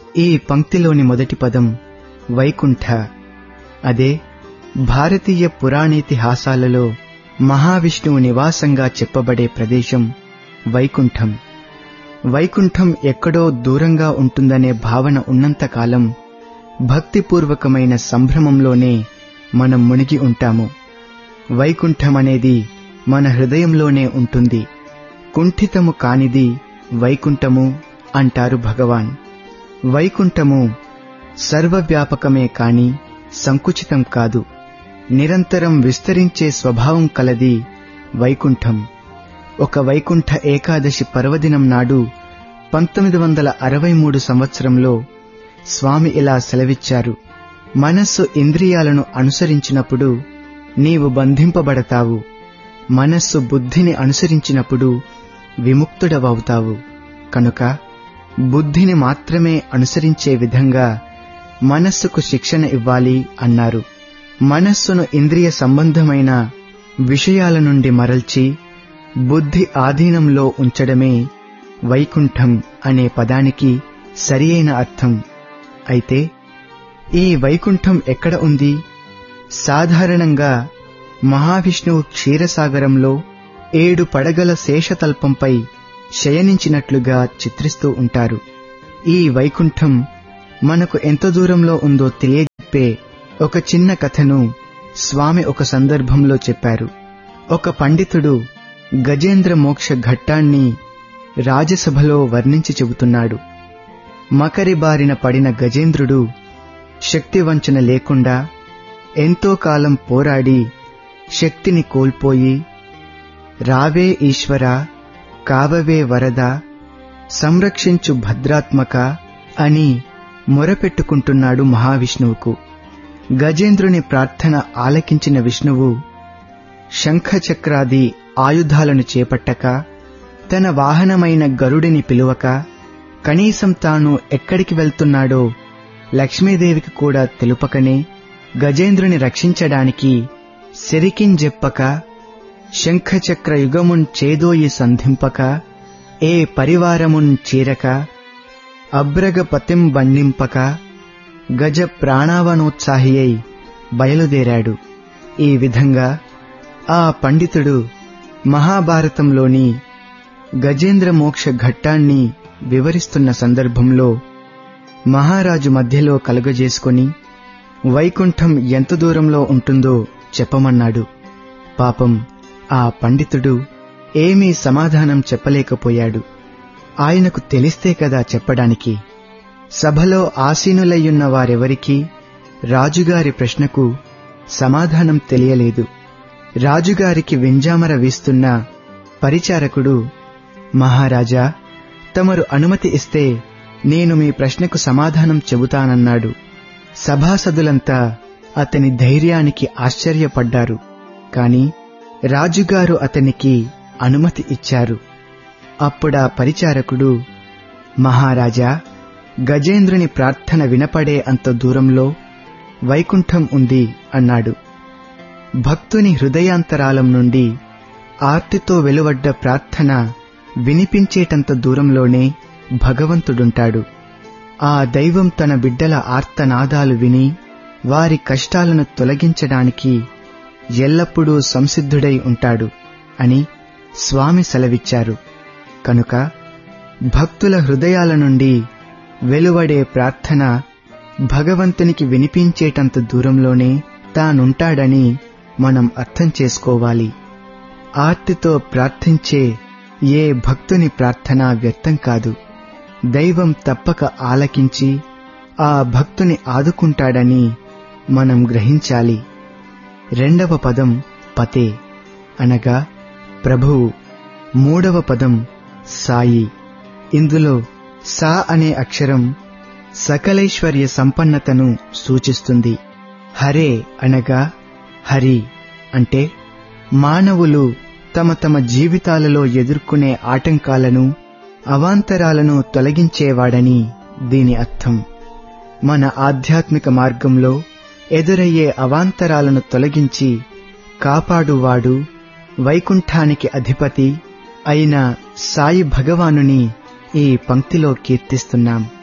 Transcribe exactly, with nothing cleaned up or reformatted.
ఈ పంక్తిలోని మొదటి పదం వైకుంఠ. అదే భారతీయ పురాణేతిహాసాలలో మహావిష్ణువు నివాసంగా చెప్పబడే ప్రదేశం వైకుంఠం. వైకుంఠం ఎక్కడో దూరంగా ఉంటుందనే భావన ఉన్నంతకాలం భక్తిపూర్వకమైన సంభ్రమంలోనే మనం మునిగి ఉంటాము. వైకుంఠమనేది మన హృదయంలోనే ఉంటుంది. కుంఠితము కానిది వైకుంఠము అంటారు భగవాన్. వైకుంఠము సర్వవ్యాపకమే కాని సంకుచితం కాదు. నిరంతరం విస్తరించే స్వభావం కలది వైకుంఠం. ఒక వైకుంఠ ఏకాదశి పర్వదినం నాడు పంతొమ్మిది వందల అరవై మూడు సంవత్సరంలో స్వామి ఇలా సెలవిచ్చారు: మనస్సు ఇంద్రియాలను అనుసరించినప్పుడు నీవు బంధింపబడతావు. మనస్సు బుద్ధిని అనుసరించినప్పుడు విముక్తుడవవుతావు. కనుక బుద్ధిని మాత్రమే అనుసరించే విధంగా మనస్సుకు శిక్షణ ఇవ్వాలి అన్నారు. మనస్సును ఇంద్రియ సంబంధమైన విషయాల నుండి మరల్చి బుద్ధి ఆధీనంలో ఉంచడమే వైకుంఠం అనే పదానికి సరియైన అర్థం. అయితే ఈ వైకుంఠం ఎక్కడ ఉంది? సాధారణంగా మహావిష్ణువు క్షీరసాగరంలో ఏడు పడగల శేషతల్పంపై శయనించినట్లుగా చిత్రిస్తూ ఉంటారు. ఈ వైకుంఠం మనకు ఎంత దూరంలో ఉందో తెలియజెప్పే ఒక చిన్న కథను స్వామి ఒక సందర్భంలో చెప్పారు. ఒక పండితుడు గజేంద్ర మోక్ష ఘట్టాన్ని రాజసభలో వర్ణించి చెబుతున్నాడు. మకరి బారిన పడిన గజేంద్రుడు శక్తివంచన లేకుండా ఎంతో కాలం పోరాడి శక్తిని కోల్పోయి, రావే ఈశ్వర, కావవే వరద, సంరక్షించు భద్రాత్మక అని మొరపెట్టుకుంటున్నాడు మహావిష్ణువుకు. గజేంద్రుని ప్రార్థన ఆలకించిన విష్ణువు శంఖచక్రాది ఆయుధాలను చేపట్టక, తన వాహనమైన గరుడిని పిలువక, కనీసం తాను ఎక్కడికి వెళ్తున్నాడో లక్ష్మీదేవికి కూడా తెలుపకనే గజేంద్రుని రక్షించడానికి సెరికింజెప్పక, శంఖచక్ర యుగమున్ చేదోయి సంధింపక, ఏ పరివారమున్ చీరక, అబ్రగపతిం బంధింపక, గజ ప్రాణావనోత్సాహి అయి బయలుదేరాడు. ఈ విధంగా ఆ పండితుడు మహాభారతంలోని గజేంద్ర మోక్ష ఘట్టాన్ని వివరిస్తున్న సందర్భంలో మహారాజు మధ్యలో కలుగజేసుకుని వైకుంఠం ఎంత దూరంలో ఉంటుందో చెప్పమన్నాడు. పాపం ఆ పండితుడు ఏమీ సమాధానం చెప్పలేకపోయాడు. ఆయనకు తెలిస్తే కదా చెప్పడానికి. సభలో ఆసీనులయ్యున్న వారెవరికీ రాజుగారి ప్రశ్నకు సమాధానం తెలియలేదు. రాజుగారికి వింజామర వీస్తున్న పరిచారకుడు, మహారాజా, తమరు అనుమతి ఇస్తే నేను మీ ప్రశ్నకు సమాధానం చెబుతానన్నాడు. సభాసదులంతా అతని ధైర్యానికి ఆశ్చర్యపడ్డారు. కాని రాజుగారు అతనికి అనుమతి ఇచ్చారు. అప్పుడా పరిచారకుడు, మహారాజా, గజేంద్రుని ప్రార్థన వినపడే అంత దూరంలో వైకుంఠం ఉంది అన్నాడు. భక్తుని హృదయాంతరాలం నుండి ఆర్తితో వెలువడ్డ ప్రార్థన వినిపించేటంత దూరంలోనే భగవంతుడుంటాడు. ఆ దైవం తన బిడ్డల ఆర్తనాదాలు విని వారి కష్టాలను తొలగించడానికి ఎల్లప్పుడూ సంసిద్ధుడై ఉంటాడు అని స్వామి సెలవిచ్చారు. కనుక భక్తుల హృదయాల నుండి వెలువడే ప్రార్థన భగవంతునికి వినిపించేటంత దూరంలోనే తానుంటాడని మనం అర్థం చేసుకోవాలి. ఆర్తితో ప్రార్థించే ఏ భక్తుని ప్రార్థన వ్యర్థం కాదు. దైవం తప్పక ఆలకించి ఆ భక్తుని ఆదుకుంటాడని మనం గ్రహించాలి. రెండవ పదం పతే అనగా ప్రభువు. మూడవ పదం సాయి. ఇందులో సా అనే అక్షరం సకలైశ్వర్య సంపన్నతను సూచిస్తుంది. హరే అనగా హరి అంటే మానవులు తమ తమ జీవితాలలో ఎదుర్కొనే ఆటంకాలను, అవాంతరాలను తొలగించేవాడని దీని అర్థం. మన ఆధ్యాత్మిక మార్గంలో ఎదురయ్యే అవాంతరాలను తొలగించి కాపాడువాడు, వైకుంఠానికి అధిపతి అయిన సాయి భగవానుని ఈ పంక్తిలో కీర్తిస్తున్నాం.